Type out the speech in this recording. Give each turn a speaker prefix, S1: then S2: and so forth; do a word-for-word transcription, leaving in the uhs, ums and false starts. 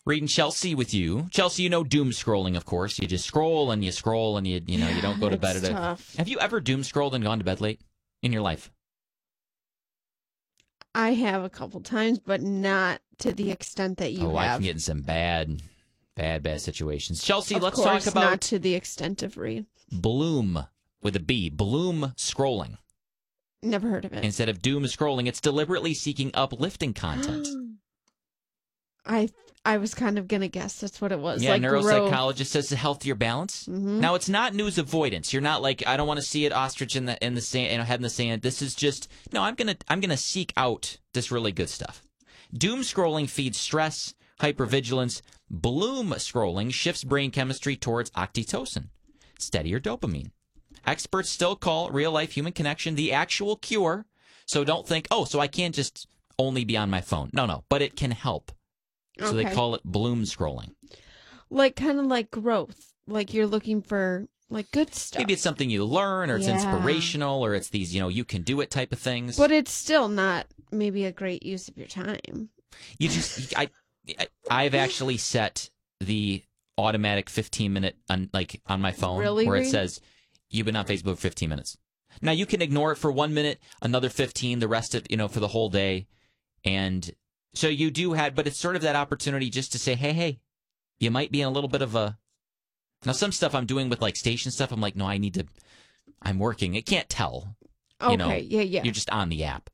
S1: Reading Chelsea with you. Chelsea, you know doom scrolling, of course. You just scroll and you scroll and you you know you don't go to bed at
S2: tough.
S1: it. Have you ever doom scrolled and gone to bed late in your life?
S2: I have a couple times, but not to the extent that you
S1: oh,
S2: have.
S1: I can get in some bad, bad, bad situations. Chelsea,
S2: of
S1: let's
S2: course,
S1: talk about
S2: not to the extent of Reed.
S1: Bloom with a B. Bloom scrolling.
S2: Never heard of it.
S1: Instead of doom scrolling, it's deliberately seeking uplifting content.
S2: I I was kind of gonna guess that's what it was.
S1: Yeah,
S2: like
S1: neuropsychologist
S2: growth.
S1: says a healthier balance.
S2: Mm-hmm.
S1: Now, it's not news avoidance. You're not like, I don't want to see it ostrich in the in the sand, you know, head in the sand. This is just no. I'm gonna I'm gonna seek out this really good stuff. Doom scrolling feeds stress, hypervigilance. Bloom scrolling shifts brain chemistry towards oxytocin, steadier dopamine. Experts still call real life human connection the actual cure. So don't think, oh, so I can't just only be on my phone. No, no, but it can help. So
S2: Okay.
S1: they call it bloom scrolling.
S2: Like kind of like growth. Like you're looking for like good stuff.
S1: Maybe it's something you learn, or it's
S2: Yeah.
S1: inspirational, or it's these, you know, you can do it type of things.
S2: But it's still not maybe a great use of your time.
S1: You just, I, I, I've actually set the automatic fifteen minute on, like on my phone,
S2: Really,
S1: where it
S2: Reed?
S1: says you've been on Facebook for fifteen minutes. Now you can ignore it for one minute, another fifteen, the rest of, you know, for the whole day, and so you do have, but it's sort of that opportunity just to say, hey, hey, you might be in a little bit of a. Now some stuff I'm doing with like station stuff, I'm like, no, I need to. I'm working. It can't tell.
S2: Okay,
S1: You know,
S2: yeah, yeah.
S1: You're just on the app.